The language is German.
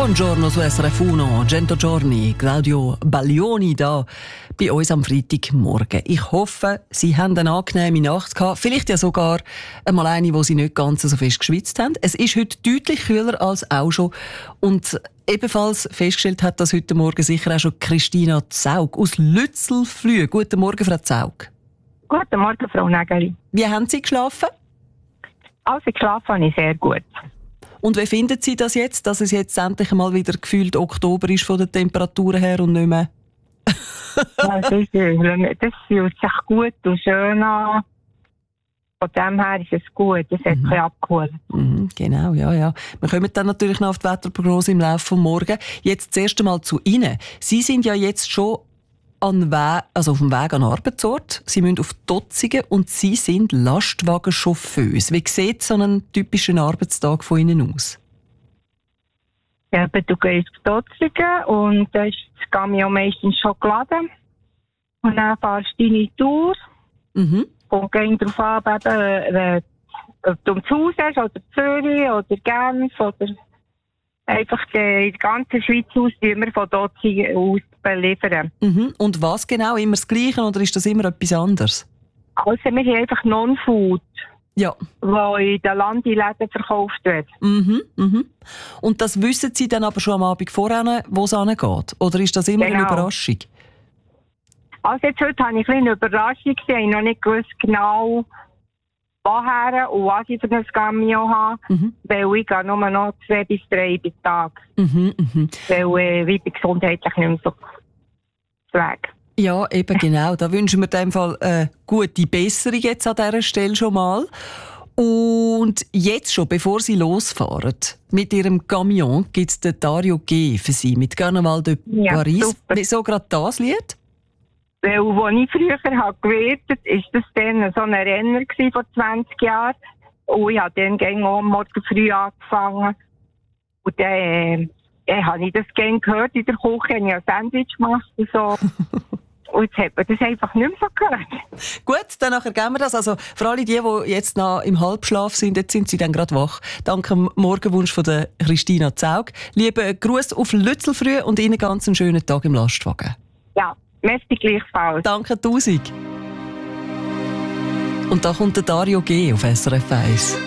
Buongiorno su SRF 1, 100 giorni, Claudio Baglioni da bei uns am Freitagmorgen. Ich hoffe, Sie haben eine angenehme Nacht gehabt, vielleicht ja sogar einmal eine, wo Sie nicht ganz so fest geschwitzt haben. Es ist heute deutlich kühler als auch schon und ebenfalls festgestellt hat das heute Morgen sicher auch schon Christina Zaug aus Lützelflüh. Guten Morgen, Frau Zaug. Guten Morgen, Frau Nägeli. Wie haben Sie geschlafen? Also geschlafen habe ich sehr gut. Und wie finden Sie das jetzt, dass es jetzt endlich mal wieder gefühlt Oktober ist von den Temperaturen her und nicht mehr? Das fühlt sich gut und schön an. Von dem her ist es gut, es hat ein bisschen abgeholt. Genau, ja. Wir kommen dann natürlich noch auf die Wetterprognose im Laufe des Morgens. Jetzt zuerst einmal zu Ihnen. Sie sind ja jetzt schon auf dem Weg an den Arbeitsort. Sie müssen auf Totzingen und Sie sind Lastwagenchauffeuse. Wie sieht so ein typischer Arbeitstag von Ihnen aus? Ja, du gehst auf Totzingen und da ist das Camion meistens schon geladen. Und dann fahrst du deine Tour. Und gehst darauf an, eben, ob du ums Haus hast, oder Zürich, oder Genf, oder einfach in der ganzen Schweiz aus, die wir von Totzingen aus beliefern. Und was genau? Immer das Gleiche oder ist das immer etwas anderes? Also wir haben einfach Non-Food, ja, wo in den Landeläden verkauft wird. Und das wissen Sie dann aber schon am Abend vorher, wo es hingeht? Oder ist das immer eine Überraschung? Also jetzt heute habe ich ein bisschen eine Überraschung gesehen. Ich habe noch nicht gewusst genau, woher und was ich für ein Camion habe. Weil ich gehe nur noch 2 bis 3 bis Tag. Weil ich bin gesundheitlich nicht mehr so weg. Ja, eben genau. Da wünschen wir in dem Fall eine gute Besserung jetzt an dieser Stelle schon mal. Und jetzt schon, bevor Sie losfahren, mit Ihrem Camion gibt es den Dario G. für Sie mit Carnaval de Paris. Super. Wieso gerade das Lied? Weil, als ich früher habe gewertet habe, war das dann so ein Renner vor 20 Jahren. Und ich habe dann auch morgen früh angefangen. Und dann habe ich das gerne gehört in der Küche, habe ich ein Sandwich gemacht und so. Und jetzt hat man das einfach nicht mehr so gehört. Gut, dann nachher geben wir das. Also für alle die jetzt noch im Halbschlaf sind, jetzt sind sie dann gerade wach. Danke dem Morgenwunsch von der Christina Zaug. Lieben Gruß auf Lützelfrüh und Ihnen ganz einen schönen Tag im Lastwagen. Ja, merci gleichfalls. Danke 1000. Und da kommt der Dario G. auf SRF 1.